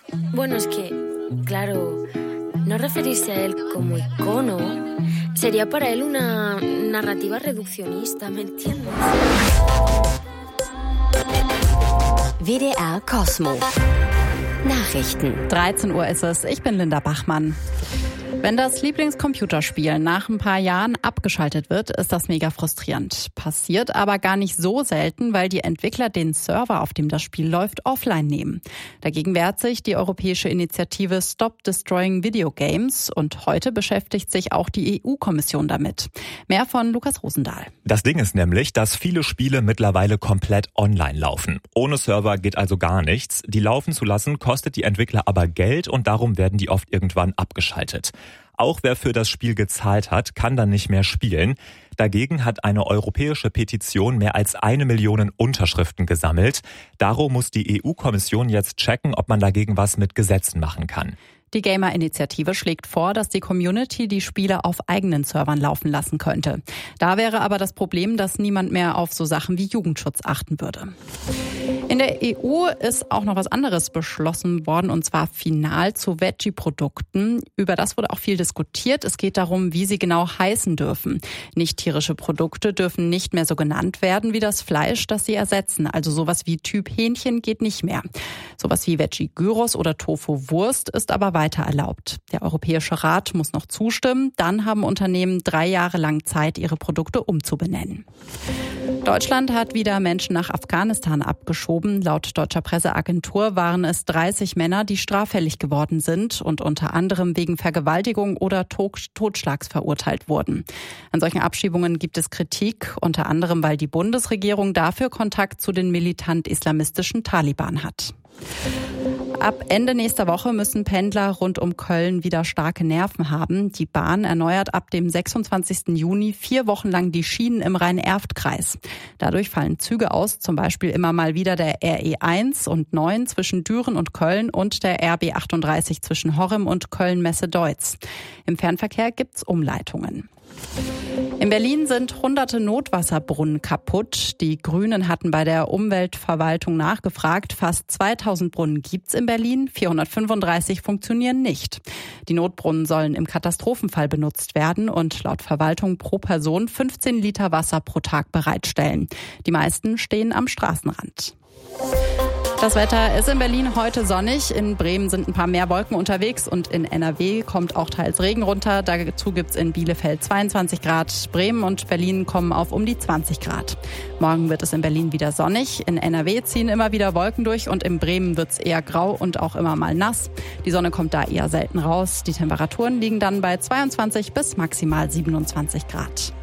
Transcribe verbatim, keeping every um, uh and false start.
Bueno, es que, claro, no referirse a él como icono sería para él una narrativa reduccionista, ¿me entiendes? W D R Cosmo. Nachrichten. dreizehn Uhr ist es. Ich bin Linda Bachmann. Wenn das Lieblingscomputerspiel nach ein paar Jahren abgeschaltet wird, ist das mega frustrierend. Passiert aber gar nicht so selten, weil die Entwickler den Server, auf dem das Spiel läuft, offline nehmen. Dagegen wehrt sich die europäische Initiative Stop Destroying Video Games und heute beschäftigt sich auch die E U-Kommission damit. Mehr von Lukas Rosendahl. Das Ding ist nämlich, dass viele Spiele mittlerweile komplett online laufen. Ohne Server geht also gar nichts. Die laufen zu lassen, kostet die Entwickler aber Geld und darum werden die oft irgendwann abgeschaltet. Auch wer für das Spiel gezahlt hat, kann dann nicht mehr spielen. Dagegen hat eine europäische Petition mehr als eine Million Unterschriften gesammelt. Darum muss die E U-Kommission jetzt checken, ob man dagegen was mit Gesetzen machen kann. Die Gamer-Initiative schlägt vor, dass die Community die Spiele auf eigenen Servern laufen lassen könnte. Da wäre aber das Problem, dass niemand mehr auf so Sachen wie Jugendschutz achten würde. In der E U ist auch noch was anderes beschlossen worden, und zwar final zu Veggie-Produkten. Über das wurde auch viel diskutiert. Es geht darum, wie sie genau heißen dürfen. Nicht tierische Produkte dürfen nicht mehr so genannt werden wie das Fleisch, das sie ersetzen. Also sowas wie Typ Hähnchen geht nicht mehr. Sowas wie Veggie-Gyros oder Tofu-Wurst ist aber weiter erlaubt. Der Europäische Rat muss noch zustimmen. Dann haben Unternehmen drei Jahre lang Zeit, ihre Produkte umzubenennen. Deutschland hat wieder Menschen nach Afghanistan abgeschoben. Laut deutscher Presseagentur waren es dreißig Männer, die straffällig geworden sind und unter anderem wegen Vergewaltigung oder Totschlags verurteilt wurden. An solchen Abschiebungen gibt es Kritik, unter anderem weil die Bundesregierung dafür Kontakt zu den militant-islamistischen Taliban hat. Ab Ende nächster Woche müssen Pendler rund um Köln wieder starke Nerven haben. Die Bahn erneuert ab dem sechsundzwanzigsten Juni vier Wochen lang die Schienen im Rhein-Erft-Kreis. Dadurch fallen Züge aus, zum Beispiel immer mal wieder der R E eins und neun zwischen Düren und Köln und der R B achtunddreißig zwischen Horrem und Köln-Messe-Deutz. Im Fernverkehr gibt's Umleitungen. In Berlin sind hunderte Notwasserbrunnen kaputt. Die Grünen hatten bei der Umweltverwaltung nachgefragt. Fast zweitausend Brunnen gibt's in Berlin, vierhundertfünfunddreißig funktionieren nicht. Die Notbrunnen sollen im Katastrophenfall benutzt werden und laut Verwaltung pro Person fünfzehn Liter Wasser pro Tag bereitstellen. Die meisten stehen am Straßenrand. Das Wetter ist in Berlin heute sonnig. In Bremen sind ein paar mehr Wolken unterwegs und in N R W kommt auch teils Regen runter. Dazu gibt's in Bielefeld zweiundzwanzig Grad. Bremen und Berlin kommen auf um die zwanzig Grad. Morgen wird es in Berlin wieder sonnig. In N R W ziehen immer wieder Wolken durch und in Bremen wird's eher grau und auch immer mal nass. Die Sonne kommt da eher selten raus. Die Temperaturen liegen dann bei zweiundzwanzig bis maximal siebenundzwanzig Grad.